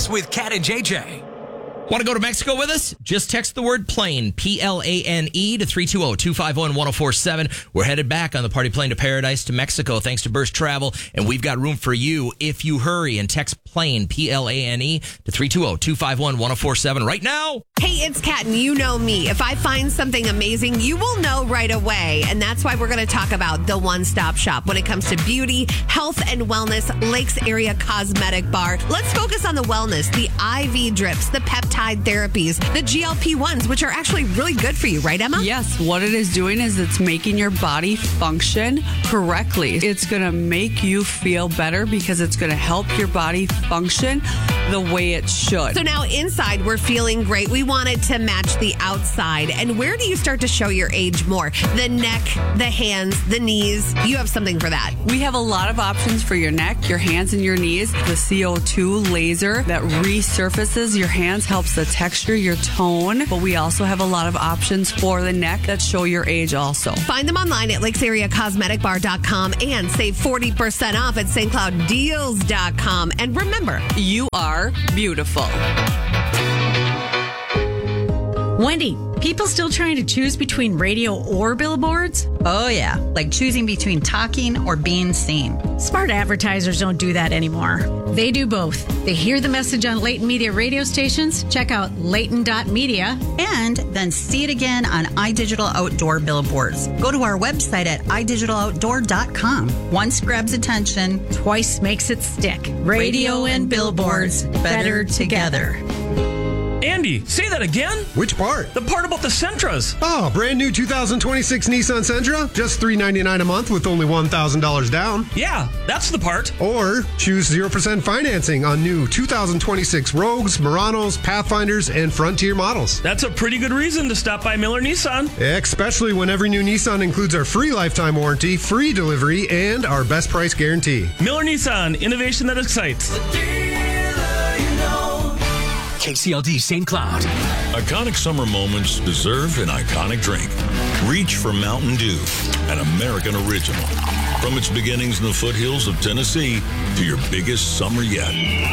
Jewelers with Cat and JJ. Want to go to Mexico with us? Just text the word plane, PLANE, to 320-251-1047. We're headed back on the party plane to paradise to Mexico thanks to Burst Travel, and we've got room for you if you hurry and text plane, PLANE, to 320-251-1047 right now. Hey, it's Kat, and you know me. If I find something amazing, you will know right away. And that's why we're going to talk about the one-stop shop when it comes to beauty, health, and wellness, Lakes Area Cosmetic Bar. Let's focus on the wellness, the IV drips, the peptide therapies, the GLP-1s, which are actually really good for you, right, Emma? Yes, what it is doing is it's making your body function correctly. It's going to make you feel better because it's going to help your body function the way it should. So now inside, we're feeling great. We want it to match the outside. And where do you start to show your age more? The neck, the hands, the knees. You have something for that. We have a lot of options for your neck, your hands, and your knees. The CO2 laser that resurfaces your hands helps the texture, your tone. But we also have a lot of options for the neck that show your age also. Find them online at lakesareacosmeticbar.com and save 40% off at stclouddeals.com. And remember, you are beautiful. Wendy, people still trying to choose between radio or billboards? Oh, yeah. Like choosing between talking or being seen. Smart advertisers don't do that anymore. They do both. They hear the message on Layton Media radio stations, check out layton.media, and then see it again on iDigital Outdoor billboards. Go to our website at idigitaloutdoor.com. Once grabs attention, twice makes it stick. Radio and billboards, better together. Andy, say that again. Which part? The part about the Sentras. Oh, brand new 2026 Nissan Sentra. Just $399 a month with only $1,000 down. Yeah, that's the part. Or choose 0% financing on new 2026 Rogues, Muranos, Pathfinders, and Frontier models. That's a pretty good reason to stop by Miller Nissan. Especially when every new Nissan includes our free lifetime warranty, free delivery, and our best price guarantee. Miller Nissan, innovation that excites. KCLD St. Cloud. Iconic summer moments deserve an iconic drink. Reach for Mountain Dew, an American original. From its beginnings in the foothills of Tennessee to your biggest summer yet.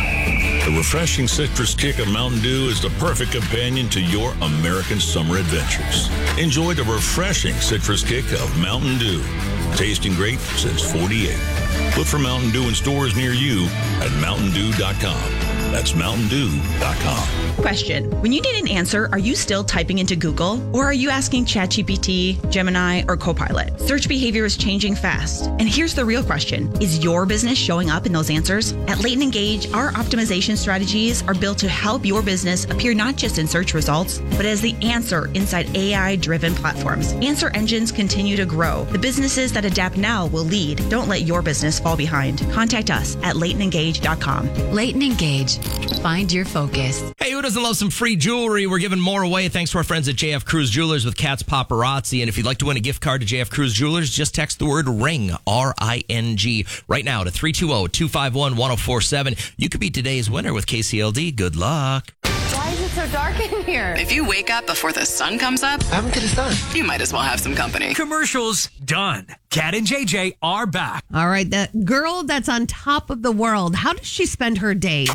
The refreshing citrus kick of Mountain Dew is the perfect companion to your American summer adventures. Enjoy the refreshing citrus kick of Mountain Dew. Tasting great since 48. Look for Mountain Dew in stores near you at mountaindew.com. That's mountaindew.com. Question. When you need an answer, are you still typing into Google? Or are you asking ChatGPT, Gemini, or Copilot? Search behavior is changing fast. And here's the real question. Is your business showing up in those answers? At Layton Engage, our optimization strategies are built to help your business appear not just in search results, but as the answer inside AI-driven platforms. Answer engines continue to grow. The businesses that adapt now will lead. Don't let your business fall behind. Contact us at LaytonEngage.com. Layton Engage. Find your focus. Hey, who doesn't love some free jewelry? We're giving more away thanks to our friends at JF Cruise Jewelers with Cat's Paparazzi. And if you'd like to win a gift card to JF Cruise Jewelers, just text the word RING, R-I-N-G, right now to 320-251-1047. You could be today's winner with KCLD. Good luck. Why is it so dark in here? If you wake up before the sun comes up, I haven't got the sun. You might as well have some company. Commercials done. Cat and JJ are back. All right, the girl that's on top of the world, how does she spend her days?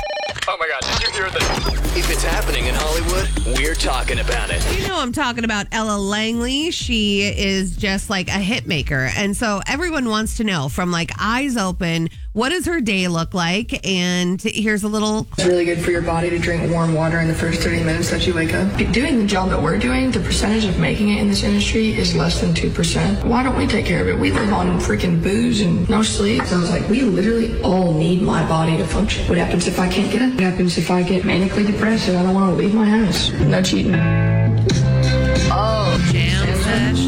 Oh my God, did you hear this? If it's happening in Hollywood, we're talking about it. You know I'm talking about Ella Langley. She is just like a hit maker. And so everyone wants to know from like eyes open, what does her day look like? And here's a little... It's really good for your body to drink warm water in the first 30 minutes that you wake up. Doing the job that we're doing, the percentage of making it in this industry is less than 2%. Why don't we take care of it? We live on freaking booze and no sleep. So I was like, we literally all need my body to function. What happens if I can't get it? What happens if I get manically depressed and I don't want to leave my house? No cheating. Oh, jam session.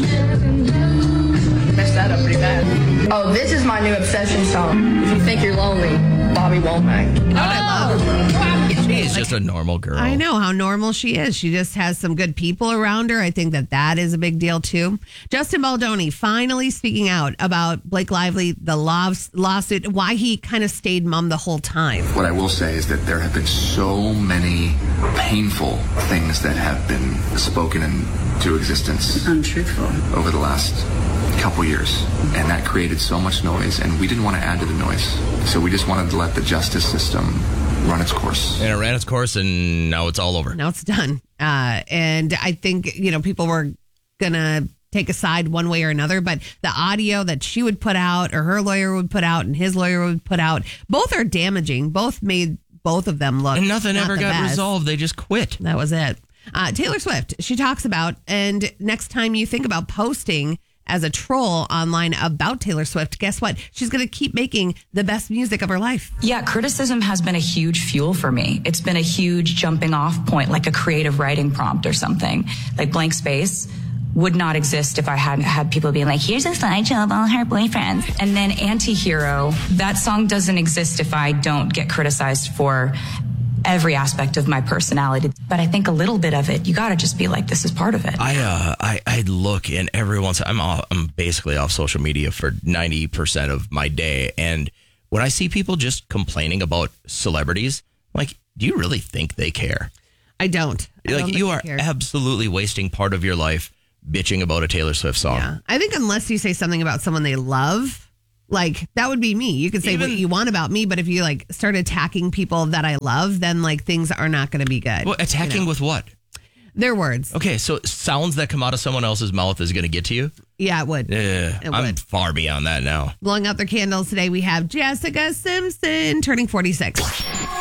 Messed that up pretty bad. Oh, this is my new obsession song. If you think you're lonely, Bobby Womack. You know what I love? She is just a normal girl. I know how normal she is. She just has some good people around her. I think that is a big deal, too. Justin Baldoni finally speaking out about Blake Lively, the lawsuit, why he kind of stayed mum the whole time. What I will say is that there have been so many painful things that have been spoken into existence. Untruthful. Over the last couple years, and that created so much noise, and we didn't want to add to the noise. So we just wanted to let the justice system run its course. And it ran its course, and now it's all over. Now it's done. And I think, people were going to take a side one way or another, but the audio that she would put out or her lawyer would put out and his lawyer would put out, both are damaging. Both made both of them look and nothing ever got best. resolved. They just quit. That was it. Taylor Swift, she talks about, and next time you think about posting as a troll online about Taylor Swift, guess what? She's going to keep making the best music of her life. Yeah, criticism has been a huge fuel for me. It's been a huge jumping off point, like a creative writing prompt or something. Like Blank Space would not exist if I hadn't had people being like, here's a slideshow of all her boyfriends. And then Anti-Hero, that song doesn't exist if I don't get criticized for every aspect of my personality. But I think a little bit of it, you got to just be like, this is part of it. I look, and every once I'm basically off social media for 90% of my day, and when I see people just complaining about celebrities, I'm like, do you really think they care? I don't. You are absolutely wasting part of your life bitching about a Taylor Swift song. Yeah. I think unless you say something about someone they love, like, that would be me. You can say what you want about me, but if you start attacking people that I love, then things are not going to be good. Well, attacking with what? Their words. Okay, so sounds that come out of someone else's mouth is going to get to you? Yeah, it would. I'm far beyond that now. Blowing out their candles today, we have Jessica Simpson turning 46.